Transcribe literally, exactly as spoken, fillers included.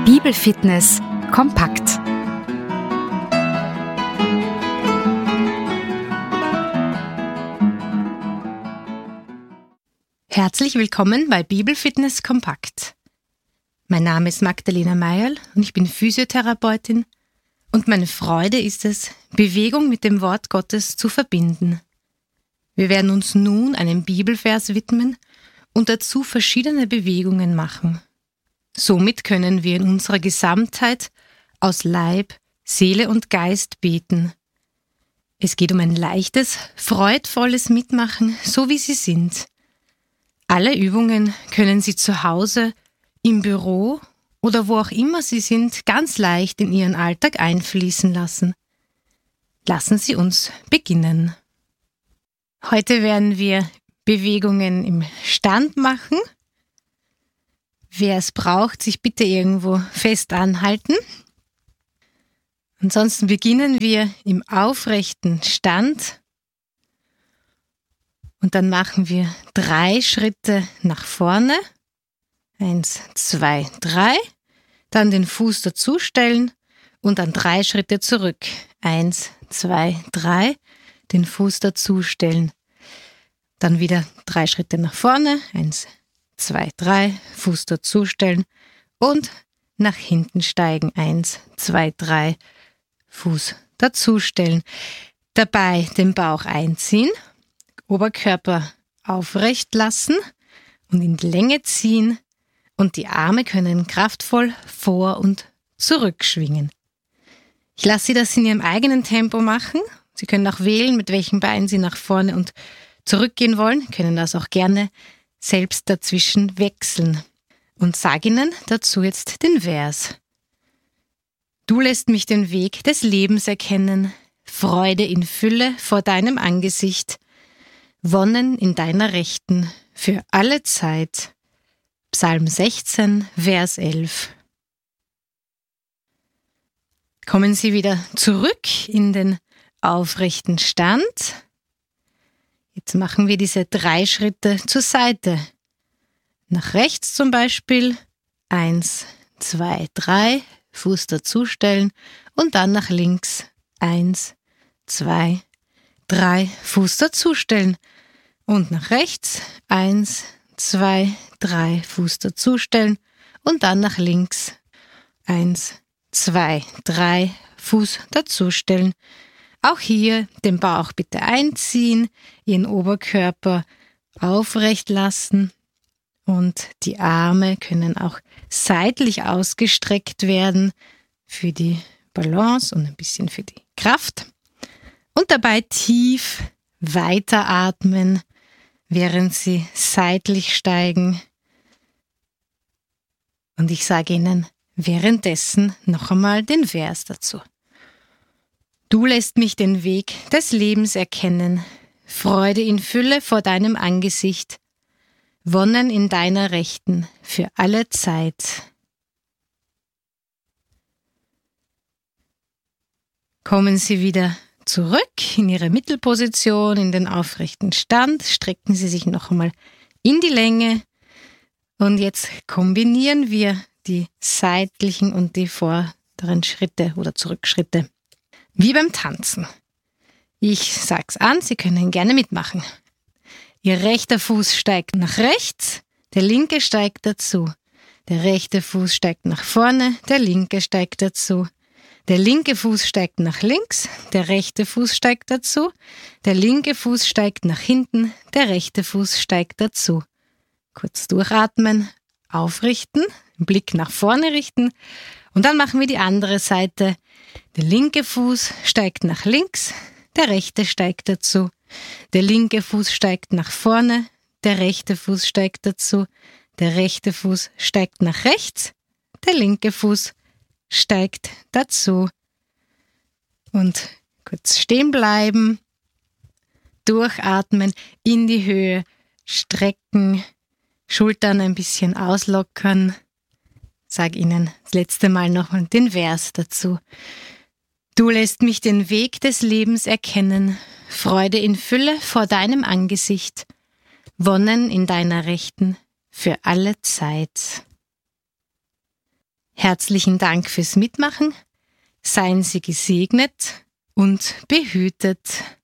Bibelfitness kompakt. Herzlich willkommen bei Bibelfitness kompakt. Mein Name ist Magdalena Meierl und ich bin Physiotherapeutin und meine Freude ist es, Bewegung mit dem Wort Gottes zu verbinden. Wir werden uns nun einem Bibelvers widmen und dazu verschiedene Bewegungen machen. Somit können wir in unserer Gesamtheit aus Leib, Seele und Geist beten. Es geht um ein leichtes, freudvolles Mitmachen, so wie Sie sind. Alle Übungen können Sie zu Hause, im Büro oder wo auch immer Sie sind, ganz leicht in Ihren Alltag einfließen lassen. Lassen Sie uns beginnen. Heute werden wir Bewegungen im Stand machen. Wer es braucht, sich bitte irgendwo fest anhalten. Ansonsten beginnen wir im aufrechten Stand. Und dann machen wir drei Schritte nach vorne. Eins, zwei, drei. Dann den Fuß dazustellen und dann drei Schritte zurück. Eins, zwei, drei. Den Fuß dazustellen. Dann wieder drei Schritte nach vorne. Eins, zwei, drei. Fuß dazustellen und nach hinten steigen. Eins, zwei, drei. Fuß dazustellen. Dabei den Bauch einziehen. Oberkörper aufrecht lassen und in die Länge ziehen und die Arme können kraftvoll vor und zurück schwingen. Ich lasse Sie das in Ihrem eigenen Tempo machen. Sie können auch wählen, mit welchem Bein Sie nach vorne und zurückgehen wollen, können das auch gerne selbst dazwischen wechseln. Und sage Ihnen dazu jetzt den Vers. Du lässt mich den Weg des Lebens erkennen, Freude in Fülle vor deinem Angesicht, Wonnen in deiner Rechten für alle Zeit. Psalm sechzehn, Vers elf. Kommen Sie wieder zurück in den aufrechten Stand. Jetzt machen wir diese drei Schritte zur Seite. Nach rechts zum Beispiel. Eins, zwei, drei. Fuß dazustellen. Und dann nach links. Eins, zwei, drei. Fuß dazustellen. Und nach rechts. Eins, zwei, drei. Fuß dazustellen. Und dann nach links. Eins, zwei, drei. Fuß dazustellen. Auch hier den Bauch bitte einziehen, Ihren Oberkörper aufrecht lassen und die Arme können auch seitlich ausgestreckt werden für die Balance und ein bisschen für die Kraft. Und dabei tief weiteratmen, während Sie seitlich steigen. Und ich sage Ihnen währenddessen noch einmal den Vers dazu. Du lässt mich den Weg des Lebens erkennen, Freude in Fülle vor deinem Angesicht, Wonnen in deiner Rechten für alle Zeit. Kommen Sie wieder zurück in Ihre Mittelposition, in den aufrechten Stand, strecken Sie sich noch einmal in die Länge und jetzt kombinieren wir die seitlichen und die vorderen Schritte oder Zurückschritte. Wie beim Tanzen. Ich sag's an, Sie können gerne mitmachen. Ihr rechter Fuß steigt nach rechts, der linke steigt dazu. Der rechte Fuß steigt nach vorne, der linke steigt dazu. Der linke Fuß steigt nach links, der rechte Fuß steigt dazu. Der linke Fuß steigt nach hinten, der rechte Fuß steigt dazu. Kurz durchatmen, aufrichten, Blick nach vorne richten und dann machen wir die andere Seite. Der linke Fuß steigt nach links, der rechte steigt dazu. Der linke Fuß steigt nach vorne, der rechte Fuß steigt dazu. Der rechte Fuß steigt nach rechts, der linke Fuß steigt dazu. Und kurz stehen bleiben, durchatmen, in die Höhe, strecken, Schultern ein bisschen auslockern. Sag Ihnen das letzte Mal noch den Vers dazu. Du lässt mich den Weg des Lebens erkennen, Freude in Fülle vor deinem Angesicht, Wonnen in deiner Rechten für alle Zeit. Herzlichen Dank fürs Mitmachen. Seien Sie gesegnet und behütet.